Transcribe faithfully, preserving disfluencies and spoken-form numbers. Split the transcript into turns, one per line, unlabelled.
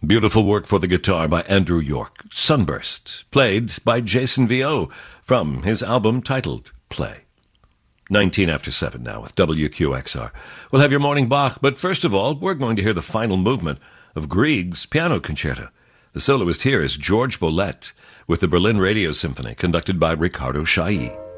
Beautiful work for the guitar by Andrew York. Sunburst, played by Jason Vio from his album titled Play. nineteen after seven now with W Q X R. We'll have your morning Bach, but first of all, we're going to hear the final movement of Grieg's Piano Concerto. The soloist here is George Bollette with the Berlin Radio Symphony, conducted by Riccardo Chailly.